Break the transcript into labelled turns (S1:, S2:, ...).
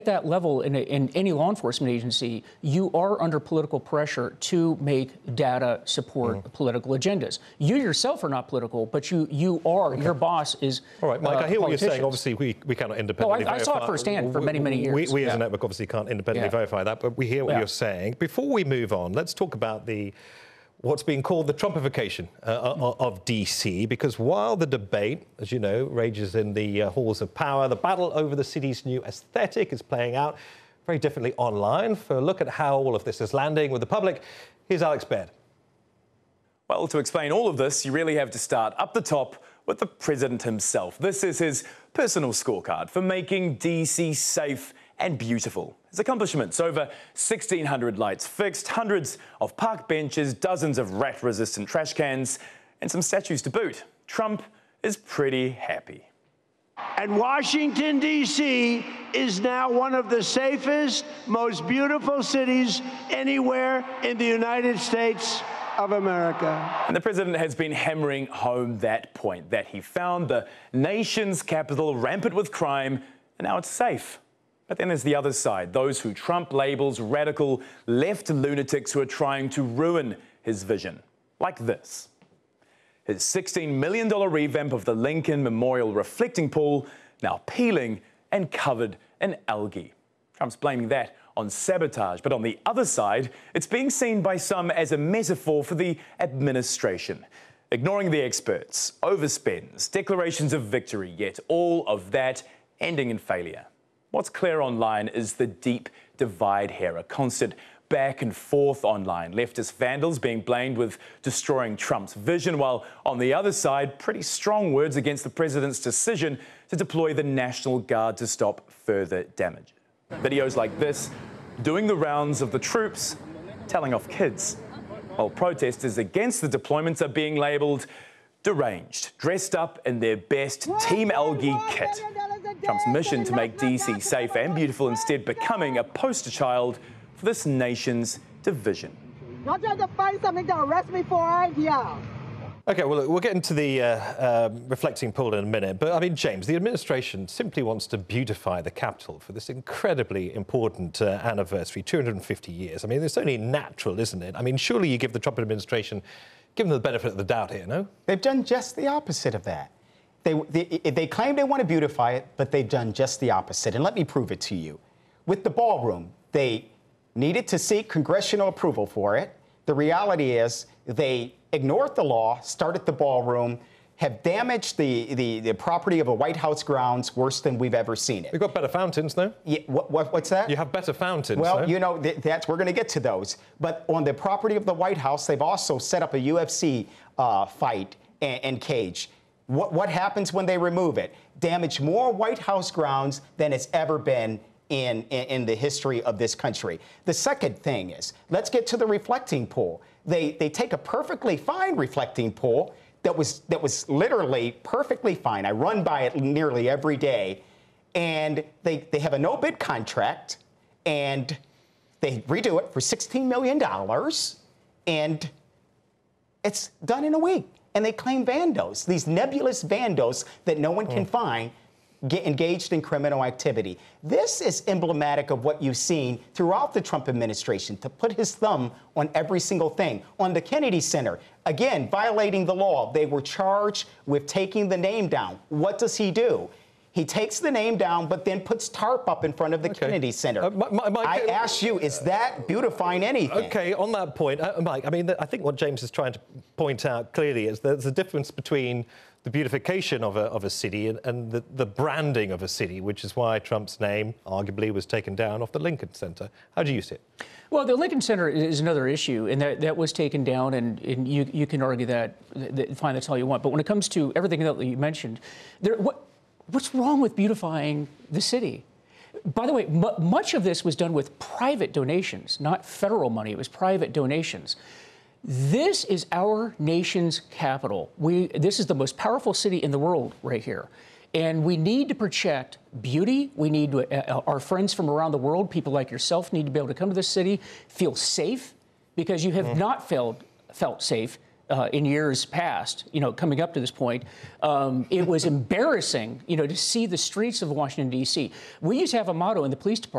S1: That level in any law enforcement agency, you are under political pressure to make data support political agendas. You yourself are not political, but you are. Okay. Your boss is.
S2: All right, Mike, I hear what you're saying. Obviously, we cannot independently verify.
S1: I saw it firsthand for many years.
S2: We as a network obviously can't independently verify that, but we hear what you're saying. Before we move on, let's talk about what's being called the Trumpification of D.C., because while the debate, as you know, rages in the halls of power, the battle over the city's new aesthetic is playing out very differently online. For a look at how all of this is landing with the public, here's Alex Baird.
S3: Well, to explain all of this, you really have to start up the top with the president himself. This is his personal scorecard for making D.C. safe and beautiful. His accomplishments: over 1,600 lights fixed, hundreds of park benches, dozens of rat-resistant trash cans, and some statues to boot. Trump is pretty happy.
S4: And Washington, D.C. is now one of the safest, most beautiful cities anywhere in the United States of America.
S3: And the president has been hammering home that point, that he found the nation's capital rampant with crime, and now it's safe. But then there's the other side, those who Trump labels radical left lunatics who are trying to ruin his vision, like this. His $16 million revamp of the Lincoln Memorial reflecting pool now peeling and covered in algae. Trump's blaming that on sabotage, but on the other side, it's being seen by some as a metaphor for the administration. Ignoring the experts, overspends, declarations of victory, yet all of that ending in failure. What's clear online is the deep divide here, a constant back and forth online. Leftist vandals being blamed with destroying Trump's vision, while on the other side, pretty strong words against the president's decision to deploy the National Guard to stop further damage. Videos like this doing the rounds of the troops telling off kids, while protesters against the deployments are being labelled deranged, dressed up in their best Team Algae kit. Trump's mission to make D.C. safe and beautiful instead becoming a poster child for this nation's division.
S5: Y'all trying to find something to arrest me for, aren't y'all?
S2: OK, well, we'll get into the reflecting pool in a minute. But, I mean, James, the administration simply wants to beautify the Capitol for this incredibly important anniversary, 250 years. I mean, it's only natural, isn't it? I mean, surely you give the Trump administration, give them the benefit of the doubt here, no?
S6: They've done just the opposite of that. They claim they want to beautify it, but they've done just the opposite. And let me prove it to you. With the ballroom, they needed to seek congressional approval for it. The reality is they ignored the law, started the ballroom, have damaged the property of a White House grounds worse than we've ever seen it.
S2: We've got better fountains, though.
S6: Yeah, what's that?
S2: You have better fountains,
S6: well,
S2: though.
S6: you know, we're going to get to those. But on the property of the White House, they've also set up a UFC fight and cage. What happens when they remove it? Damage more White House grounds than it's ever been in the history of this country. The second thing is, let's get to the reflecting pool. They take a perfectly fine reflecting pool that was literally perfectly fine. I run by it nearly every day, and they have a no-bid contract, and they redo it for $16 million, and it's done in a week. And they claim vandos, these nebulous vandos that no one can find, get engaged in criminal activity. This is emblematic of what you've seen throughout the Trump administration, to put his thumb on every single thing. On the Kennedy Center, again, violating the law. They were charged with taking the name down. What does he do? He takes the name down, but then puts tarp up in front of the Kennedy Center. Mike, I ask you, is that beautifying anything?
S2: OK, on that point, Mike, I mean, I think what James is trying to point out clearly is there's a difference between the beautification of a city and the branding of a city, which is why Trump's name arguably was taken down off the Lincoln Center. How do you see it? Well,
S1: the Lincoln Center is another issue, and that was taken down, and you can argue that, fine, that's all you want. But when it comes to everything that you mentioned, what's wrong with beautifying the city? By the way, much of this was done with private donations, not federal money. It was private donations. This is our nation's capital. This is the most powerful city in the world right here. And we need to project beauty. We need our friends from around the world, people like yourself, need to be able to come to this city, feel safe, because you have not felt safe in years past, coming up to this point. It was embarrassing, to see the streets of Washington, D.C. We used to have a motto in the police department.